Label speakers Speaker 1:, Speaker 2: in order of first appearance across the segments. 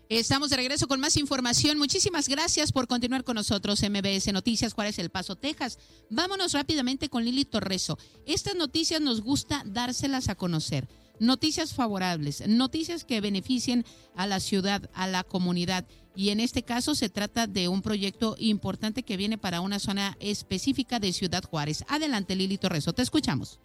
Speaker 1: Estamos de regreso con más información. Muchísimas gracias por continuar con nosotros. MBS Noticias, Juárez, El Paso, Texas. Vámonos rápidamente con Lili Torreso. Estas noticias nos gusta dárselas a conocer. Noticias favorables, noticias que beneficien a la ciudad, a la comunidad. Y en este caso se trata de un proyecto importante que viene para una zona específica de Ciudad Juárez. Adelante, Lili Torreso, te escuchamos.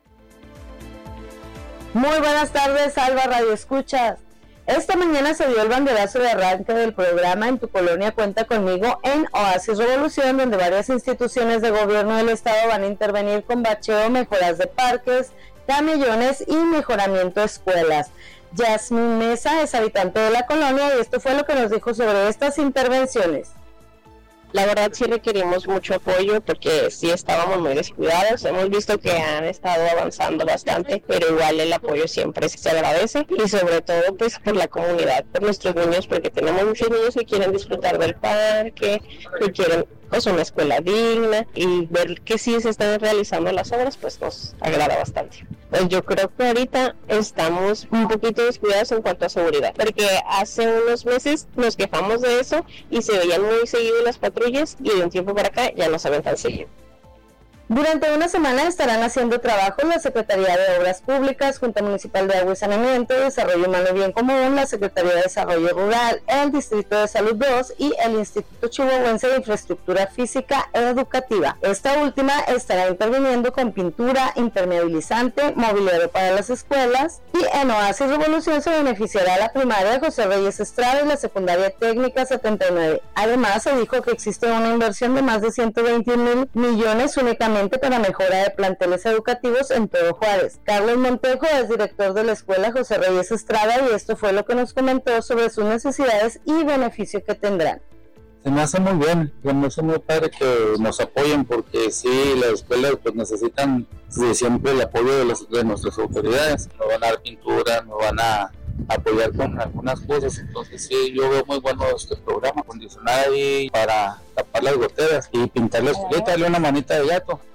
Speaker 2: Muy buenas tardes, Alba Radio Escuchas. Esta mañana se dio el banderazo de arranque del programa En tu Colonia Cuenta Conmigo en Oasis Revolución, donde varias instituciones de gobierno del estado van a intervenir con bacheo, mejoras de parques, camellones y mejoramiento de escuelas. Yasmín Mesa es habitante de la colonia y esto fue lo que nos dijo sobre estas intervenciones.
Speaker 3: La verdad sí requerimos mucho apoyo porque sí estábamos muy descuidados. Hemos visto que han estado avanzando bastante, pero igual el apoyo siempre se agradece y sobre todo pues por la comunidad, por nuestros niños, porque tenemos muchos niños que quieren disfrutar del parque, que quieren pues una escuela digna, y ver que sí se están realizando las obras pues nos agrada bastante. Pues yo creo que ahorita estamos un poquito descuidados en cuanto a seguridad, porque hace unos meses nos quejamos de eso y se veían muy seguido las patrullas y de un tiempo para acá ya no se ven tan seguido.
Speaker 2: Durante una semana estarán haciendo trabajo la Secretaría de Obras Públicas, Junta Municipal de Agua y Saneamiento, Desarrollo Humano y Bien Común, la Secretaría de Desarrollo Rural, el Distrito de Salud 2 y el Instituto Chihuahuense de Infraestructura Física Educativa. Esta última estará interviniendo con pintura, impermeabilizante, mobiliario para las escuelas, y en Oasis Revolución se beneficiará la primaria José Reyes Estrada y la secundaria técnica 79. Además, se dijo que existe una inversión de más de 121 millones únicamente para mejora de planteles educativos en todo Juárez. Carlos Montejo es director de la escuela José Reyes Estrada y esto fue lo que nos comentó sobre sus necesidades y beneficio que tendrán.
Speaker 4: Se me hace muy bien, se me hace muy padre que nos apoyen porque sí, las escuelas pues necesitan siempre el apoyo de nuestras autoridades. Nos van a dar pintura, nos van a apoyar con algunas cosas, entonces sí, yo veo muy bueno este programa, acondicionar ahí para tapar las goteras y pintar las, darle una manita de gato.